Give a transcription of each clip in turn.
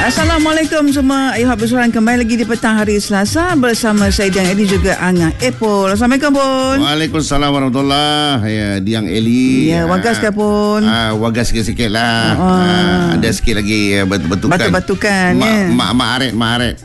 Assalamualaikum semua. Ayuh bersuara kembali lagi di petang hari Selasa bersama saya Diang Eli juga Angah Apple. Assalamualaikum pun. Waalaikumsalam warahmatullahi. Ya, Diang Eli. Ya, wagas ke pun? Wagas sikit-sikit lah. Ada sikit lagi batu-batukan. Batu-batukan. Mak aret.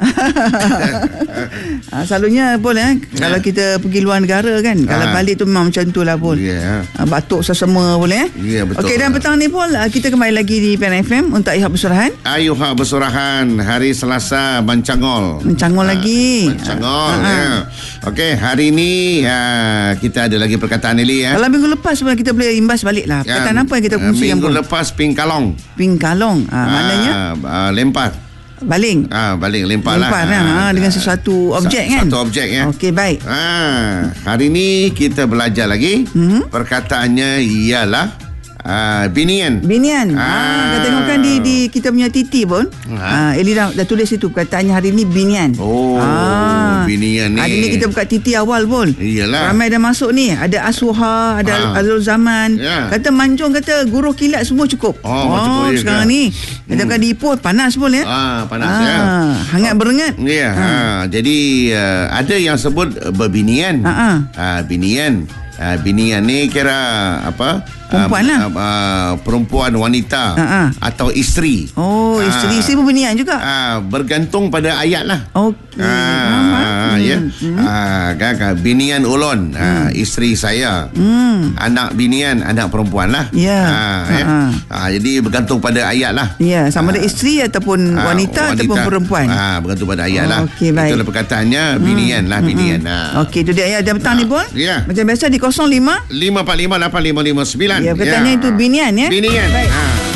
Selalunya pun kalau kita pergi luar negara kan, kalau balik tu memang macam tu lah pun. Batuk sesama pun Ya, betul. Okey, dan petang ni pun kita kembali lagi di PN FM untuk Ayuh bersurahan. Ayuh bersurahan hari Selasa Mencangol lagi. Mencangol ya. Okey, hari ni kita ada lagi perkataan Eli ya. Kalau minggu lepas sebenarnya kita boleh imbas balik lah. Perkataan apa yang kita kongsikan minggu pun? lepas pingkalong. Maknanya lempar. Baling. Baling lempar lah. Dengan sesuatu objek kan? Satu objek ya. Okey, baik. Hari ni kita belajar lagi. Perkataannya ialah binian. Kita tengokkan di kita punya titi pun. Eli dah tulis itu perkataannya hari ni binian. Binian ni. Hari ni kita buka titi awal pun. Iyalah. Ramai dah masuk ni. Ada Asuha, ada Azul Zaman. Kata Manjung kata Guruh Kilat semua cukup. Cukup sekarang ni. Kita bukan di Ipoh panas pun ya. Panas ya. Hangat berengat. Ya. Jadi ada yang sebut berbinian. Binian. Binian ni kira apa? Perempuan lah. Perempuan, wanita atau isteri. Isteri pun binian juga. Bergantung pada ayat lah. Okey. Binian ulun, isteri saya. Anak binian, anak perempuan lah. Jadi bergantung pada ayat lah. Sama ada isteri ataupun wanita ataupun perempuan. Bergantung pada ayat lah. Okey, baik. Itulah perkataannya binian lah. Binian. Okey, itu dia ayat dan petang ni pun. Macam biasa di 05 545 8559. Ya, perkataannya itu binian ya. Binian. Baik.